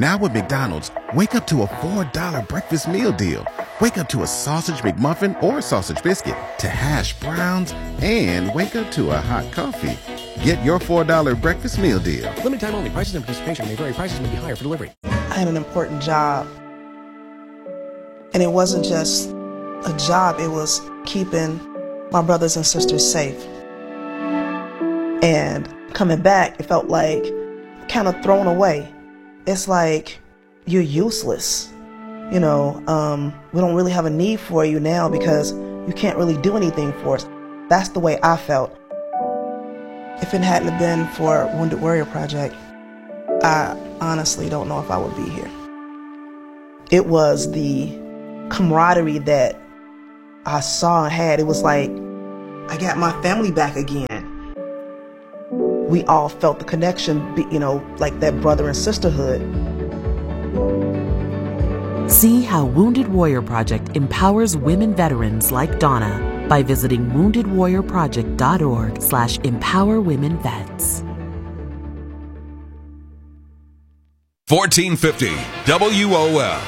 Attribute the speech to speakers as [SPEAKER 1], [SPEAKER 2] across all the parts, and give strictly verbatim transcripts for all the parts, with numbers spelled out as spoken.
[SPEAKER 1] Now with McDonald's, wake up to a four dollar breakfast meal deal. Wake up to a sausage McMuffin or sausage biscuit, to hash browns, and wake up to a hot coffee. Get your four dollar breakfast meal deal.
[SPEAKER 2] Limited time only. Prices and participation may vary. Prices may be higher for delivery.
[SPEAKER 3] I had an important job. And it wasn't just a job, it was keeping my brothers and sisters safe. And coming back, it felt like kind of thrown away. It's like you're useless. You know, um, we don't really have a need for you now because you can't really do anything for us. That's the way I felt. If it hadn't been for Wounded Warrior Project, I honestly don't know if I would be here. It was the camaraderie that I saw and had. It was like I got my family back again. We all felt the connection, you know, like that brother and sisterhood.
[SPEAKER 4] See how Wounded Warrior Project empowers women veterans like Donna by visiting wounded warrior project dot org slash empower women vets.
[SPEAKER 5] fourteen fifty W O L.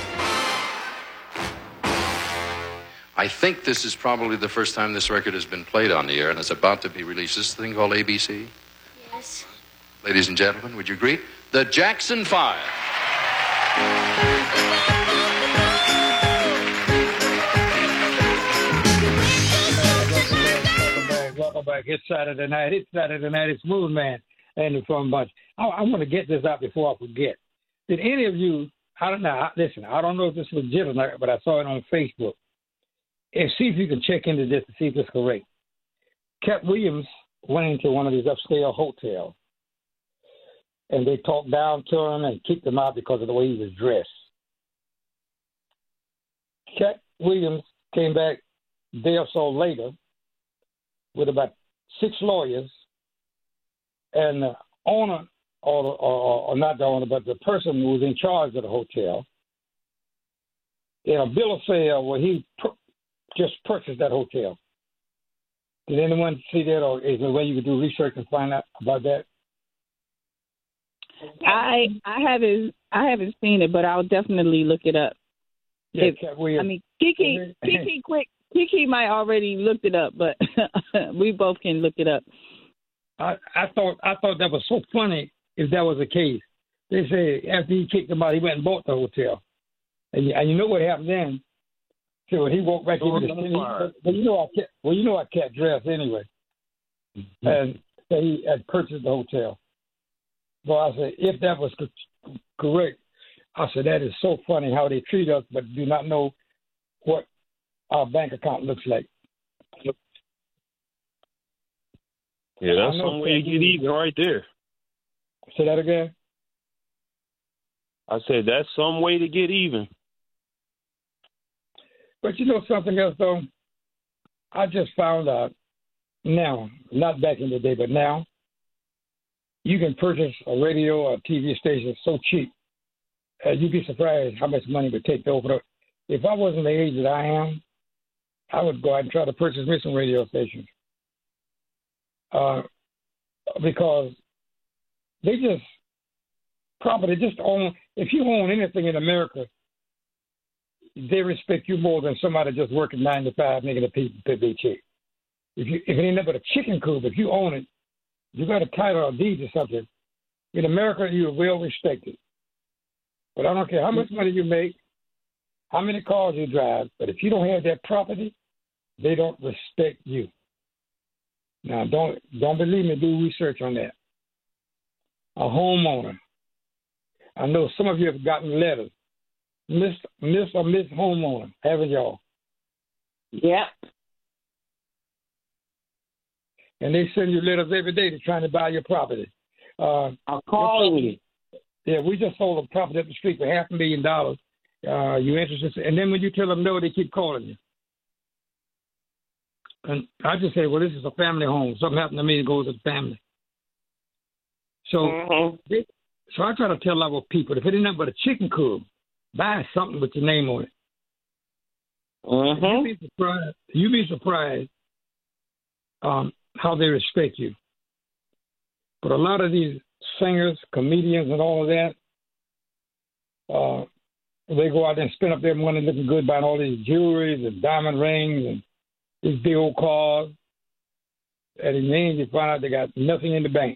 [SPEAKER 6] I think this is probably the first time this record has been played on the air, and it's about to be released. This thing called A B C?
[SPEAKER 7] Yes.
[SPEAKER 6] Ladies and gentlemen, would you agree? The Jackson Five.
[SPEAKER 8] Welcome back. Welcome back. It's Saturday night. It's Saturday night. It's Smooth Man and the Fun Bunch. I, I want to get this out before I forget. Did any of you, I don't know, listen, I don't know if this is legit or not, but I saw it on Facebook. And see if you can check into this to see if it's correct. Cat Williams went into one of these upscale hotels, and they talked down to him and kicked him out because of the way he was dressed. Cat Williams came back a day or so later with about six lawyers, and the owner, or, or, or not the owner, but the person who was in charge of the hotel, in a bill of sale where he pr- just purchased that hotel. Did anyone see that, or is there a way you could do research and find out about that?
[SPEAKER 9] I I haven't I haven't seen it, but I'll definitely look it up.
[SPEAKER 8] Yeah,
[SPEAKER 9] if,
[SPEAKER 8] Cat Williams.
[SPEAKER 9] I mean, Kiki Kiki quick Kiki might already looked it up, but we both can look it up.
[SPEAKER 8] I, I thought I thought that was so funny if that was the case. They say after he kicked him out, he went and bought the hotel, and you, and you know what happened then. So he walked back into the city. Well, you know I can't. Well, you know I can't dress anyway, mm-hmm. and so he had purchased the hotel. So I said, if that was co- correct, I said that is so funny how they treat us, but do not know what our bank account looks like.
[SPEAKER 10] Yeah, that's some way to get even right there.
[SPEAKER 8] Say that again.
[SPEAKER 10] I said that's some way to get even.
[SPEAKER 8] But you know something else, though? I just found out now, not back in the day, but now, you can purchase a radio or a T V station so cheap. Uh, you'd be surprised how much money it would take to open up. If I wasn't the age that I am, I would go out and try to purchase me some radio stations. Uh, because they just, property just own, if you own anything in America, they respect you more than somebody just working nine to five making a paycheck. If you if it ain't nothing but a chicken coop, if you own it, you got a title or a deed or something. In America, you are well respected. But I don't care how much money you make, how many cars you drive, but if you don't have that property, they don't respect you. Now, don't don't believe me. Do research on that. A homeowner. I know some of you have gotten letters. Miss Miss or Miss Homeowner, haven't y'all?
[SPEAKER 9] Yep.
[SPEAKER 8] And they send you letters every day. They're trying to buy your property. Uh,
[SPEAKER 9] I'm calling you.
[SPEAKER 8] Yeah, we just sold a property up the street for half a million dollars. Uh, you interested? And then when you tell them no, they keep calling you. And I just say, well, this is a family home. Something happened to me, it goes to the family. So, mm-hmm. they, so I try to tell our people, if it ain't nothing but a chicken coop, buy something with your name on it. Mm-hmm. You'd be surprised. You'd be surprised um, how they respect you. But a lot of these singers, comedians, and all of that, Uh, they go out there and spend up their money looking good, buying all these jewelries and diamond rings and these big old cars. And in the end, you find out they got nothing in the bank.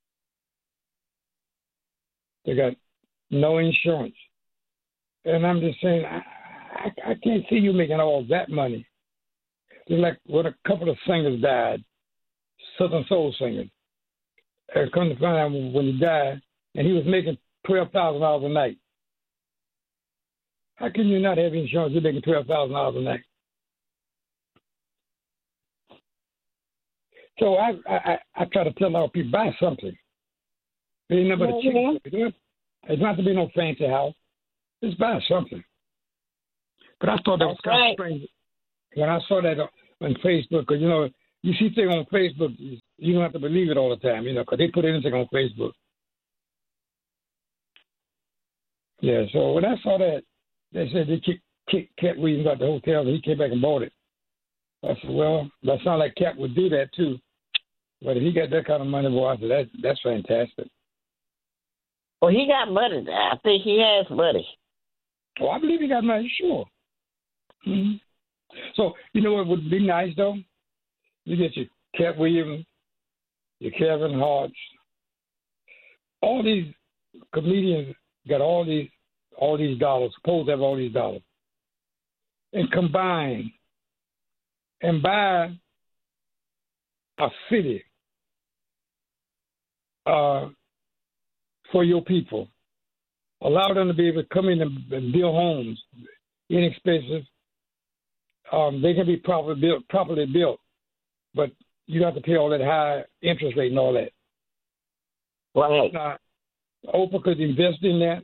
[SPEAKER 8] They got no insurance. And I'm just saying, I, I, I can't see you making all that money. It's like when a couple of singers died, Southern Soul singers. And come to find out when he died, and he was making twelve thousand dollars a night. How can you not have insurance? You're making twelve thousand dollars a night. So I, I I try to tell a lot of people, buy something. There ain't nothing but a chicken. It's not to be no fancy house. Just buy something. But I thought that was kind of strange when I saw that on Facebook, because, you know, you see things on Facebook, you don't have to believe it all the time, you know, because they put anything on Facebook. Yeah, so when I saw that, they said they kicked, kicked Cat Williams out the hotel, and he came back and bought it. I said, well, that sounds like Cat would do that too. But if he got that kind of money, boy, I said, that, that's fantastic.
[SPEAKER 7] Well, he got money there. I think he has money.
[SPEAKER 8] Oh, I believe he got money, sure. Mm-hmm. So, you know what would be nice, though? You get your Cat Williams, your Kevin Hart's. All these comedians got all these all these dollars, supposed to have all these dollars, and combine and buy a city uh, for your people. Allow them to be able to come in and, and build homes, inexpensive. Um, they can be properly built, properly built, but you have to pay all that high interest rate and all that.
[SPEAKER 7] Right.
[SPEAKER 8] Now, Oprah could invest in that.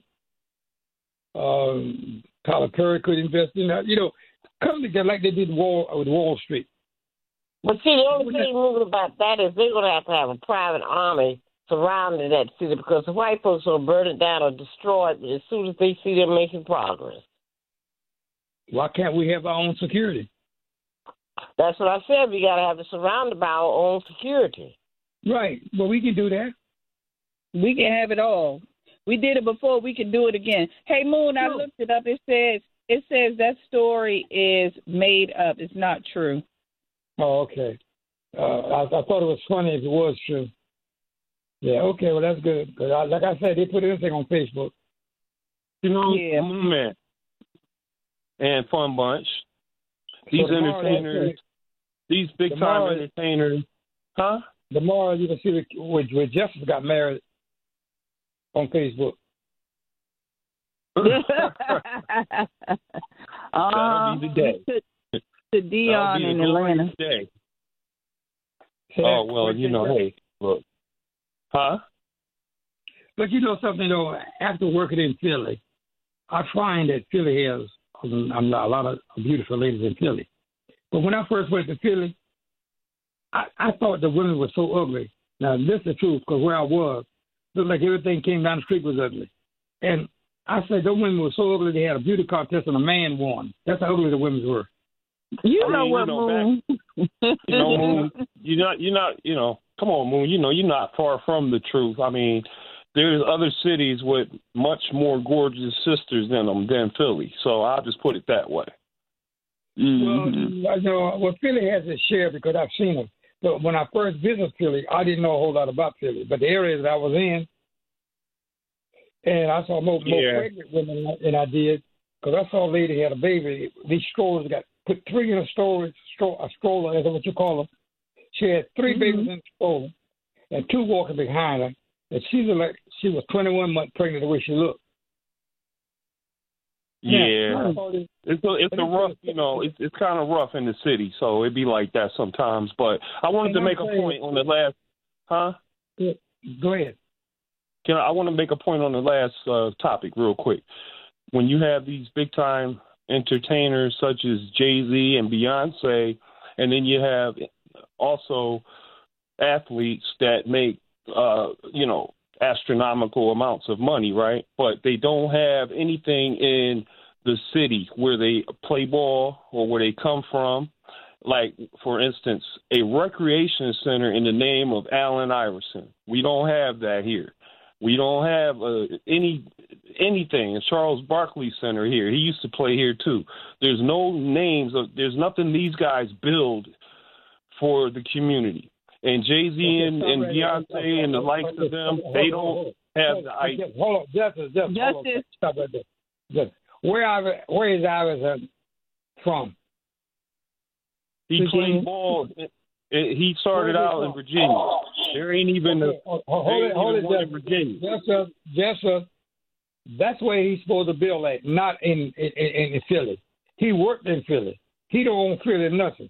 [SPEAKER 8] Um, Tyler Perry could invest in that. You know, come together like they did Wall, with Wall Street.
[SPEAKER 7] But see, the only thing moving about that is they're going to have to have a private army surrounding that city because the white folks will burn it down or destroy it as soon as they see them making progress.
[SPEAKER 8] Why can't we have our own security?
[SPEAKER 7] That's what I said. We got to have it surrounded by our own security.
[SPEAKER 8] Right. Well, we can do that.
[SPEAKER 9] We can have it all. We did it before. We can do it again. Hey, Moon, I looked it up. It says it says that story is made up. It's not true.
[SPEAKER 8] Oh, okay. Uh, I, I thought it was funny if it was true. Yeah, okay, well, that's good. Cause I, like I said, they put everything on Facebook.
[SPEAKER 10] You know,
[SPEAKER 9] Yeah.
[SPEAKER 10] man, and Fun Bunch. These
[SPEAKER 8] So tomorrow,
[SPEAKER 10] entertainers, these big-time
[SPEAKER 8] tomorrow-
[SPEAKER 10] entertainers, huh?
[SPEAKER 8] Tomorrow you can see the, where, where Justice got married on Facebook.
[SPEAKER 10] That'll be the day.
[SPEAKER 9] To, to Dion in Atlanta.
[SPEAKER 10] Day.
[SPEAKER 8] So
[SPEAKER 10] Oh,
[SPEAKER 8] that-
[SPEAKER 10] well, you know, hey, look. Huh?
[SPEAKER 8] But you know something, though, after working in Philly, I find that Philly has um, a lot of beautiful ladies in Philly. But when I first went to Philly, I, I thought the women were so ugly. Now, this is the truth, because where I was, it looked like everything came down the street was ugly. And I said those women were so ugly they had a beauty contest and a man won. That's how ugly the women were.
[SPEAKER 9] You
[SPEAKER 10] I
[SPEAKER 9] know
[SPEAKER 10] mean,
[SPEAKER 9] what,
[SPEAKER 10] you know,
[SPEAKER 9] Moon?
[SPEAKER 10] You know, Moon, you're not, you're not, you know, come on, Moon, you know, you're not far from the truth. I mean, there's other cities with much more gorgeous sisters than them than Philly. So I'll just put it that way. Mm-hmm.
[SPEAKER 8] Well, I know, well, Philly has its share because I've seen them. But when I first visited Philly, I didn't know a whole lot about Philly. But the area that I was in, and I saw more, more
[SPEAKER 10] Yeah.
[SPEAKER 8] pregnant women than I did, because I saw a lady had a baby. These strollers got put three in a storage, stro- a stroller, is what you call them. She had three
[SPEAKER 9] Mm-hmm.
[SPEAKER 8] babies in the stroller and two walking behind her. And she was like she was twenty-one months pregnant the way she looked.
[SPEAKER 10] Yeah.
[SPEAKER 8] Now, I saw this-
[SPEAKER 10] It's a, it's a rough, you know, it's it's kind of rough in the city, so it'd be like that sometimes. But I wanted to
[SPEAKER 8] And I'm
[SPEAKER 10] make a
[SPEAKER 8] saying-
[SPEAKER 10] point on the last, huh?
[SPEAKER 8] Go ahead.
[SPEAKER 10] Can I, I want to make a point on the last uh, topic real quick. When you have these big time entertainers such as Jay-Z and Beyonce, and then you have also athletes that make, uh, you know, astronomical amounts of money, right? But they don't have anything in the city where they play ball or where they come from. Like, for instance, a recreation center in the name of Allen Iverson. We don't have that here. We don't have uh, any anything. Charles Barkley Center here. He used to play here too. There's no names. Of, there's nothing these guys build for the community. And Jay-Z okay, and, and Beyonce and the likes of them, they don't have the idea.
[SPEAKER 8] Hold on, Justice, Justice.
[SPEAKER 9] Justice.
[SPEAKER 8] Stop right there. Justice. Where, Iver, where is Iverson from?
[SPEAKER 10] He played ball. He started out in Virginia. There ain't even a
[SPEAKER 8] hold it, hold it,
[SPEAKER 10] one in Virginia.
[SPEAKER 8] Yes, sir. Yes, sir. That's where he's supposed to build at, not in, in, in, in Philly. He worked in Philly. He don't own Philly nothing.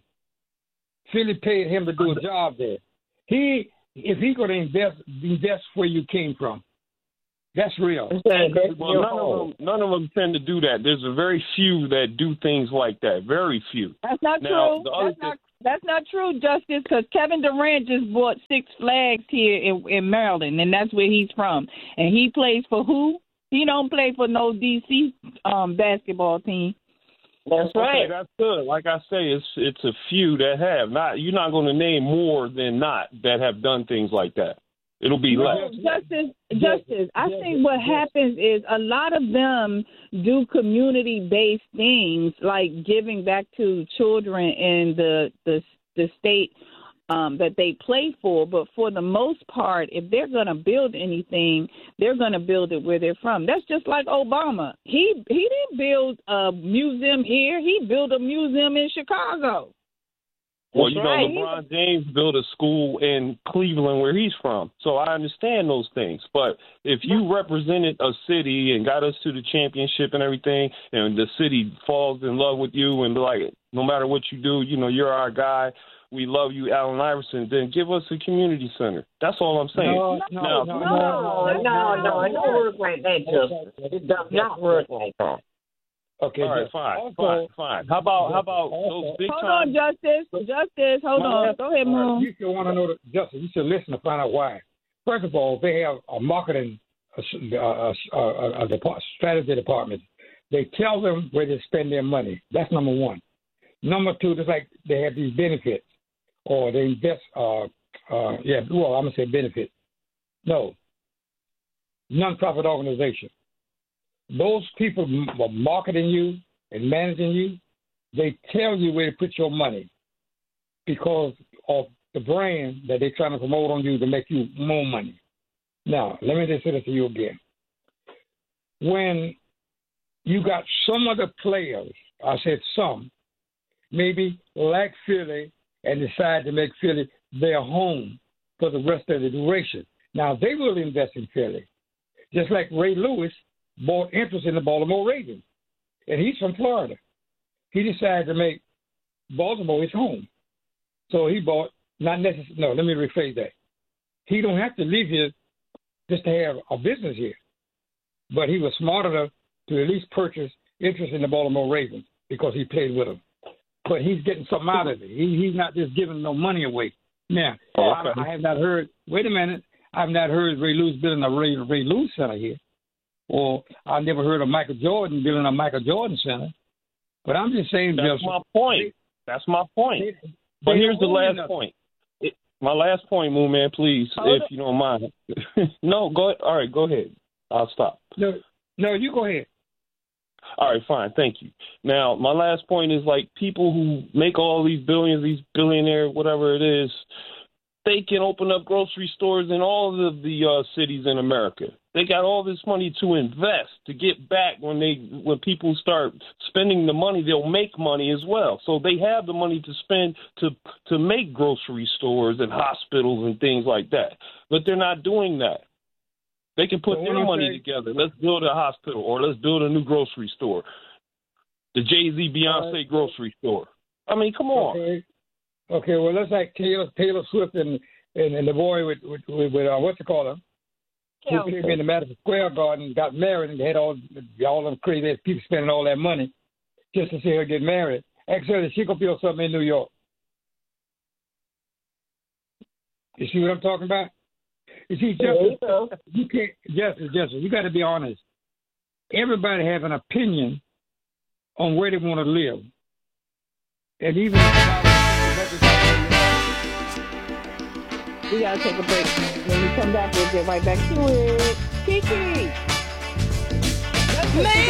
[SPEAKER 8] Philly paid him to do a job there. He, if he could invest, invest where you came from. That's real.
[SPEAKER 10] Well, none of them, none of them tend to do that. There's a very few that do things like that. Very few.
[SPEAKER 9] That's not
[SPEAKER 10] now,
[SPEAKER 9] true. That's not, that's not true, Justice, because Kevin Durant just bought Six Flags here in, in Maryland, and that's where he's from. And he plays for who? He don't play for no D C um, basketball team.
[SPEAKER 7] That's right.
[SPEAKER 10] Okay, that's good. Like I say, it's it's a few that have. Not you're not going to name more than not that have done things like that. It'll be
[SPEAKER 9] no,
[SPEAKER 10] less.
[SPEAKER 9] Justice, Justice. I think what happens is a lot of them do community-based things like giving back to children in the the, the state um, that they play for. But for the most part, if they're going to build anything, they're going to build it where they're from. That's just like Obama. He he didn't build a museum here. He built a museum in Chicago.
[SPEAKER 10] Well,
[SPEAKER 9] That's
[SPEAKER 10] you know,
[SPEAKER 9] right.
[SPEAKER 10] LeBron James built a school in Cleveland where he's from. So I understand those things. But if you represented a city and got us to the championship and everything, and the city falls in love with you and like, no matter what you do, you know, you're our guy. We love you, Allen Iverson. Then give us a community center. That's all I'm saying.
[SPEAKER 8] No, no,
[SPEAKER 10] now,
[SPEAKER 8] no,
[SPEAKER 7] no, no, no, it don't work like that, Justin. It does not work like that.
[SPEAKER 8] Okay,
[SPEAKER 10] all right, fine, also, fine, fine. How about how about those big
[SPEAKER 9] Hold
[SPEAKER 10] time?
[SPEAKER 9] on, Justice. Justice, hold on. Go ahead, Moon.
[SPEAKER 8] You should want to know, the, Justice. You should listen to find out why. First of all, they have a marketing a, a, a, a depart, strategy department. They tell them where to spend their money. That's number one. Number two, just like they have these benefits, or they invest. Uh, uh, yeah, well, I'm gonna say benefit. No, nonprofit organization. Those people are marketing you and managing you. They tell you where to put your money because of the brand that they're trying to promote on you to make you more money. Now, let me just say this to you again. When you got some of the players, I said some, maybe like Philly and decide to make Philly their home for the rest of the duration. Now, they will invest in Philly. Just like Ray Lewis bought interest in the Baltimore Ravens, and he's from Florida. He decided to make Baltimore his home. So he bought, not necessarily, no, let me rephrase that. He don't have to live here just to have a business here. But he was smart enough to at least purchase interest in the Baltimore Ravens because he played with them. But he's getting something out of it. He, he's not just giving no money away. Now, I, I have not heard, wait a minute, I have not heard Ray Lewis building a Ray, Ray Lewis Center here. Or I never heard of Michael Jordan building a Michael Jordan Center. But I'm just saying,
[SPEAKER 10] that's
[SPEAKER 8] just,
[SPEAKER 10] my point. That's my point. They, but here's the last enough. point. It, my last point, Moon Man, please, Hold if it. you don't mind. no, go ahead. All right, go ahead. I'll stop.
[SPEAKER 8] No, no, you go ahead.
[SPEAKER 10] All right, fine. Thank you. Now, my last point is like people who make all these billions, these billionaire, whatever it is, they can open up grocery stores in all of the uh, cities in America. They got all this money to invest, to get back when they when people start spending the money, they'll make money as well. So they have the money to spend to to make grocery stores and hospitals and things like that. But they're not doing that. They can put so their money saying, together. Let's build a hospital or let's build a new grocery store. The Jay-Z, Beyonce uh, grocery store. I mean, come on.
[SPEAKER 8] Okay, okay well, let's like Taylor, Taylor Swift and, and, and the boy with, with, with, with uh, what's it called? Him? Who came in the Madison Square Garden, got married, and they had all all them crazy people spending all that money just to see her get married. Actually, she could build something in New York. You see what I'm talking about? You see, Justice, you can't, Justice, Justice, you got to be honest. Everybody have an opinion on where they want to live, and even
[SPEAKER 9] We gotta take a break. When we come back, we'll get right back to it. Kiki!
[SPEAKER 11] Man!